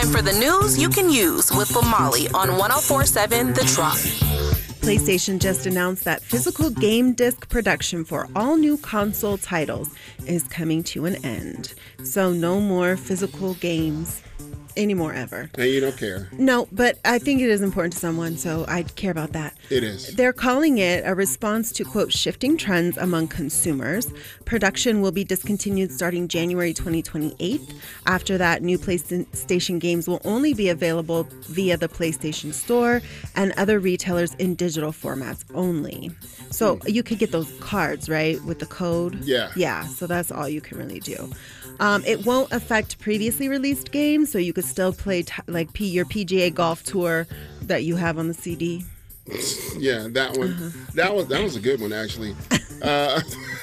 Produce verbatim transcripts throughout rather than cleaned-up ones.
time for the news you can use with Lamali on one oh four point seven The Trop. PlayStation just announced that physical game disc production for all new console titles is coming to an end. So no more physical games anymore ever. And you don't care. No, but I think it is important to someone, so I care about that. It is. They're calling it a response to, quote, shifting trends among consumers. Production will be discontinued starting January twenty twenty-eight. After that, new PlayStation games will only be available via the PlayStation Store and other retailers in digital formats only. So hmm. you could get those cards, right, with the code? Yeah. Yeah, so that's all you can really do. Um, it won't affect previously released games, so you could still play t- like P- your P G A Golf Tour that you have on the C D. Yeah, that one. Uh-huh. That was that was a good one, actually. Uh,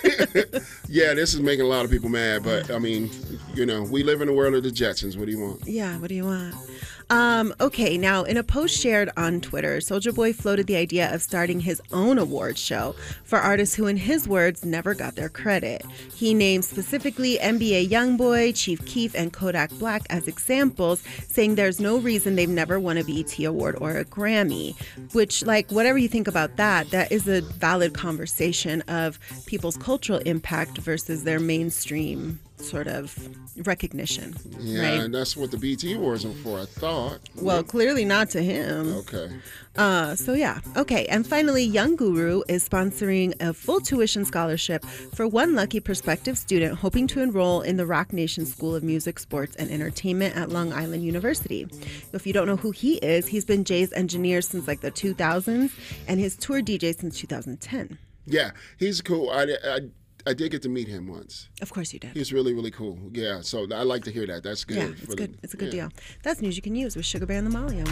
yeah, this is making a lot of people mad, but I mean, you know, we live in the world of the Jetsons. What do you want? Yeah, what do you want? Um, okay, now in a post shared on Twitter, Soulja Boy floated the idea of starting his own award show for artists who, in his words, never got their credit. He named specifically N B A YoungBoy, Chief Keef, and Kodak Black as examples, saying there's no reason they've never won a B E T award or a Grammy, which, like, whatever you think about that, that is a valid conversation of people's cultural impact versus their mainstream sort of recognition. Yeah, right? And that's what the B E T Awards are for, I thought. Well, yeah. Clearly not to him. Okay. Uh, so yeah. Okay. And finally, Young Guru is sponsoring a full tuition scholarship for one lucky prospective student hoping to enroll in the Rock Nation School of Music, Sports, and Entertainment at Long Island University. If you don't know who he is, he's been Jay's engineer since like the two thousands and his tour D J since two thousand ten. Yeah, he's cool. I, I, I did get to meet him once. Of course you did. He's really, really cool. Yeah, so I like to hear that. That's good. Yeah, it's good. The, it's a good yeah. deal. That's news you can use with Sugar Bear and Lamali on